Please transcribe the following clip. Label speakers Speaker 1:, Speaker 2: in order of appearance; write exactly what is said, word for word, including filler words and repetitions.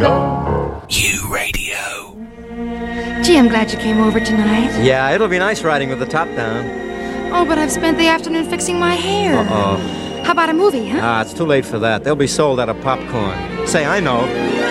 Speaker 1: go.
Speaker 2: U Radio.
Speaker 3: Gee, I'm glad you came over tonight.
Speaker 4: Yeah, it'll be nice riding with the top down.
Speaker 3: Oh, but I've spent the afternoon fixing my hair.
Speaker 4: Uh-oh.
Speaker 3: How about a movie, huh?
Speaker 4: Ah, it's too late for that. They'll be sold out of popcorn. Say, I know.